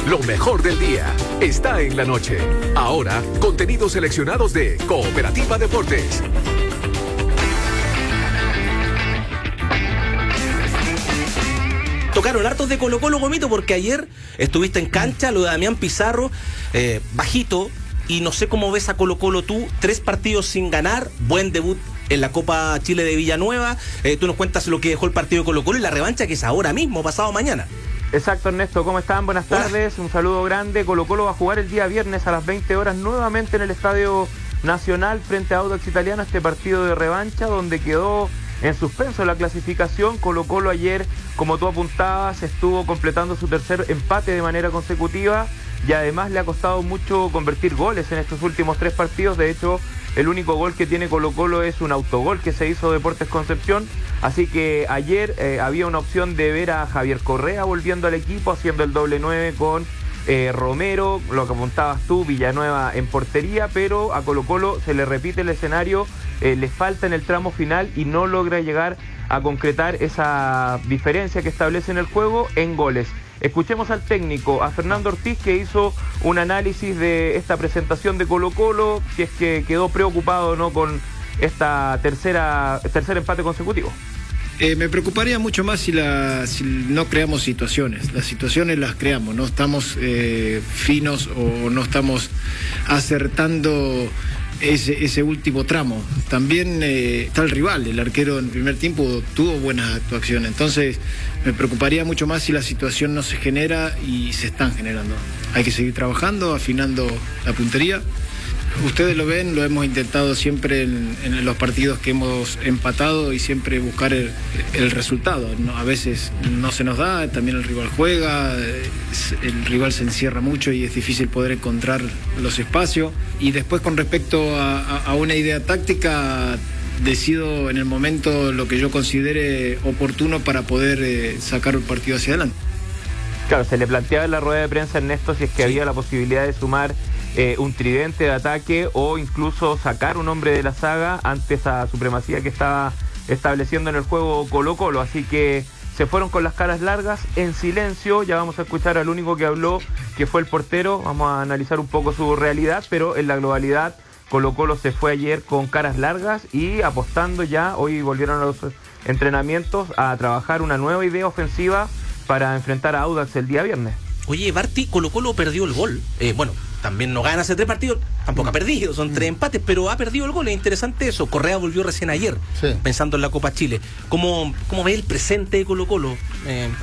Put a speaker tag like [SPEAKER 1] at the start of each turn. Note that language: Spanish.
[SPEAKER 1] Lo mejor del día está en la noche. Ahora, contenidos seleccionados de Cooperativa Deportes.
[SPEAKER 2] Tocaron hartos de Colo-Colo, Gomito, porque ayer estuviste en cancha, lo de Damián Pizarro, bajito, y no sé cómo ves a Colo-Colo tú, 3 partidos sin ganar, buen debut en la Copa Chile de Villanueva. Tú nos cuentas lo que dejó el partido de Colo-Colo y la revancha que es ahora mismo, pasado mañana.
[SPEAKER 3] Exacto, Ernesto, ¿cómo están? Buenas tardes, un saludo grande. Colo-Colo va a jugar el día viernes a las 20 horas nuevamente en el Estadio Nacional frente a Audax Italiano, este partido de revancha donde quedó en suspenso la clasificación. Colo-Colo ayer, como tú apuntabas, estuvo completando su tercer empate de manera consecutiva y además le ha costado mucho convertir goles en estos últimos 3 partidos. De hecho, el único gol que tiene Colo-Colo es un autogol que se hizo Deportes Concepción, así que ayer había una opción de ver a Javier Correa volviendo al equipo, haciendo el doble 9 con Romero, lo que apuntabas tú, Villanueva en portería, pero a Colo-Colo se le repite el escenario, le falta en el tramo final y no logra llegar a concretar esa diferencia que establece en el juego en goles. Escuchemos al técnico, a Fernando Ortiz, que hizo un análisis de esta presentación de Colo-Colo, si es que quedó preocupado o no con esta tercer empate consecutivo.
[SPEAKER 4] Me preocuparía mucho más si no creamos situaciones. Las situaciones las creamos, no estamos finos o no estamos acertando ese último tramo. También está el rival, el arquero en el primer tiempo tuvo buenas actuaciones, entonces me preocuparía mucho más si la situación no se genera y se están generando. Hay que seguir trabajando, afinando la puntería. Ustedes lo ven, lo hemos intentado siempre en los partidos que hemos empatado y siempre buscar el resultado. No, a veces no se nos da, también el rival juega, el rival se encierra mucho y es difícil poder encontrar los espacios. Y después, con respecto a una idea táctica, decido en el momento lo que yo considere oportuno para poder sacar el partido hacia adelante.
[SPEAKER 3] Claro, se le planteaba en la rueda de prensa, Ernesto, si es que había la posibilidad de sumar un tridente de ataque o incluso sacar un hombre de la saga ante esa supremacía que estaba estableciendo en el juego Colo-Colo. Así que se fueron con las caras largas, en silencio. Ya vamos a escuchar al único que habló, que fue el portero. Vamos a analizar un poco su realidad, pero en la globalidad Colo-Colo se fue ayer con caras largas y apostando ya, hoy volvieron a los entrenamientos a trabajar una nueva idea ofensiva para enfrentar a Audax el día viernes.
[SPEAKER 2] Oye, Barty, Colo-Colo perdió el gol. También no gana hace 3 partidos, tampoco ha perdido, son 3 empates, pero ha perdido el gol, es interesante eso. Correa volvió recién ayer, pensando en la Copa Chile. ¿Cómo ve el presente de Colo-Colo?